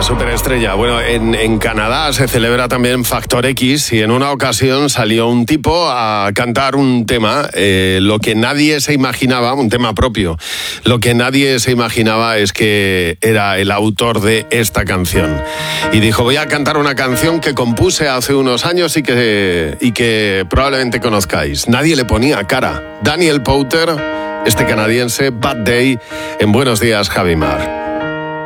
superestrella. Bueno, en Canadá se celebra también Factor X y en una ocasión salió un tipo a cantar un tema, lo que nadie se imaginaba, un tema propio. Lo que nadie se imaginaba es que era el autor de esta canción. Y dijo, voy a cantar una canción que compuse hace unos años y que probablemente conozcáis. Nadie le ponía cara. Daniel Powter, este canadiense, Bad Day, en Buenos Días, Javi Mar.